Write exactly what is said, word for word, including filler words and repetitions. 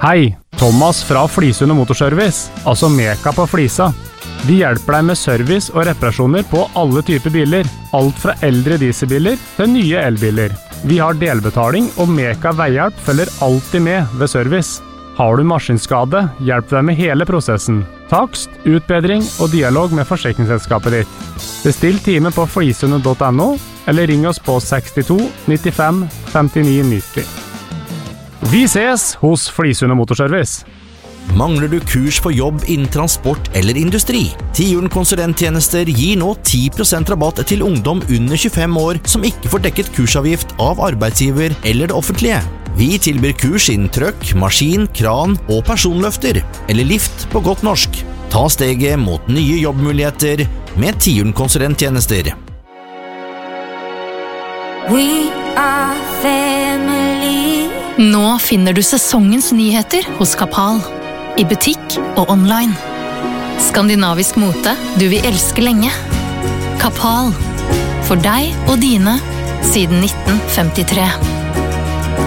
Hei, Thomas fra Flisund Motorservice, altså Meka på Flisa. Vi hjelper deg med service og reparasjoner på alle typer biler, alt fra eldre dieselbiler til nye elbiler. Vi har delbetaling, og Meka Veihjelp følger alltid med ved service. Har du maskinskade, hjelper deg med hele prosessen. Takst, utbedring og dialog med forsikringsselskapet ditt. Bestill time på flisund punktum no, eller ring oss på sekstito nittifem femtini nitti. Vi ses hos Flisund Motorservice. Mangler du kurs for jobb innen transport eller industri? Tihjul konsulenttjenester gir nå ti prosent rabatt til ungdom under tjuefem år som ikke får dekket kursavgift av arbeidsgiver eller det offentlige. Vi tilbyr kurs innen trøkk, maskin, kran og personløfter, eller lift på godt norsk. Ta steget mot nye jobbmuligheter med Tihjul konsulenttjenester. We are family. Nå finner du sesongens nyheter hos Kapal. I butikk og online. Skandinavisk mote du vil elske lenge. Kapal. For deg og dine siden nitten femtitre.